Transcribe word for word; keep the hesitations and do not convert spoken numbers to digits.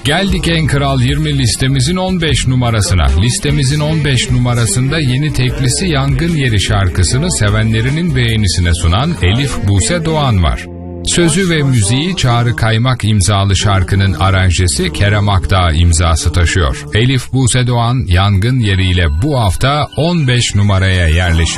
Geldik En Kral yirmi listemizin on beş numarasına. Listemizin on beş numarasında yeni teklisi Yangın Yeri şarkısını sevenlerinin beğenisine sunan Elif Buse Doğan var. Sözü ve müziği Çağrı Kaymak imzalı şarkının aranjesi Kerem Akdağ imzası taşıyor. Elif Buse Doğan Yangın Yeri ile bu hafta on beş numaraya yerleşiyor.